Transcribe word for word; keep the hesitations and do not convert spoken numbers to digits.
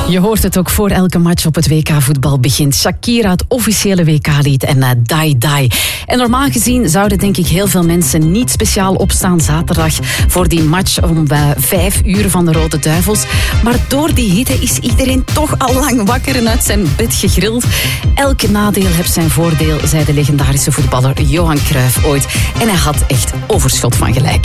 Je hoort het ook voor elke match op het W K-voetbal begint. Shakira, het officiële W K-lied en uh, Die Die. En normaal gezien zouden denk ik heel veel mensen niet speciaal opstaan zaterdag voor die match om uh, vijf uur van de Rode Duivels. Maar door die hitte is iedereen toch al lang wakker en uit zijn bed gegrild. Elk nadeel heeft zijn voordeel, zei de legendarische voetballer Johan Cruijff ooit. En hij had echt overschot van gelijk.